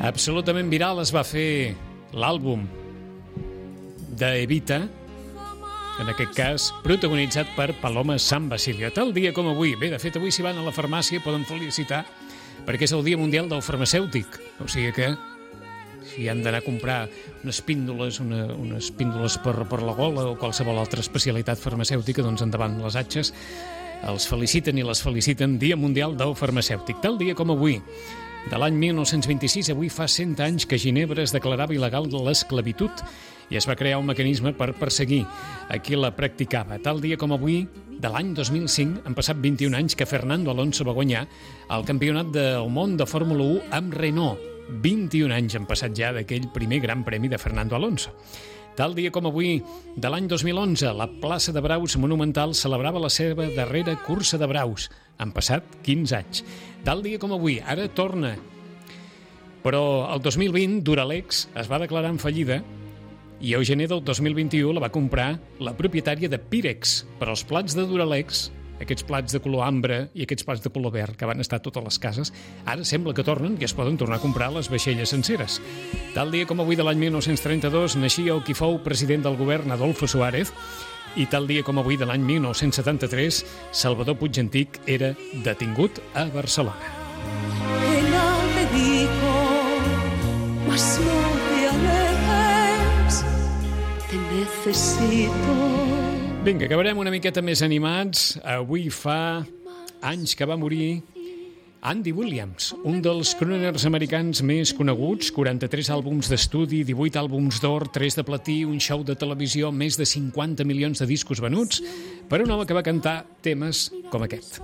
Absolutament viral es va fer l'àlbum d'Evita, en aquest cas protagonitzat per Paloma San Basilio. Tal dia com avui, bé, de fet avui si van a la farmàcia poden felicitar perquè és el Dia Mundial del Farmacèutic, o sigui que si han d'anar a comprar unes píndoles per la gola o qualsevol altra especialitat farmacèutica, doncs endavant les atxes, els feliciten i les feliciten. Dia Mundial del Farmacèutic. Tal dia com avui, de l'any 1926, avui fa 100 anys que a Ginebra es declarava il·legal l'esclavitud i es va crear un mecanisme per perseguir a qui la practicava. Tal dia com avui, de l'any 2005, han passat 21 anys que Fernando Alonso va guanyar el campionat del món de Fórmula 1 amb Renault. 21 anys han passat ja d'aquell primer gran premi de Fernando Alonso. Tal dia com avui, de l'any 2011, la plaça de Braus Monumental celebrava la seva darrera cursa de braus. Han passat 15 anys. Tal dia com avui, ara torna. Però el 2020, Duralex es va declarar en fallida i al gener del 2021 la va comprar la propietària de Pirex per als plats de Duralex, aquests plats de color ambre i aquests plats de color verd que van estar a totes les cases. Ara sembla que tornen i es poden tornar a comprar les vaixelles senceres. Tal dia com avui de l'any 1932 naixia el qui fou president del govern Adolfo Suárez i tal dia com avui de l'any 1973 Salvador Puig Antich era detingut a Barcelona. Vinga, acabarem una miqueta més animats. Avui fa anys que va morir Andy Williams, un dels crooners americans més coneguts, 43 àlbums d'estudi, 18 àlbums d'or, 3 de platí, un show de televisió, més de 50 milions de discos venuts, per un home que va cantar temes com aquest.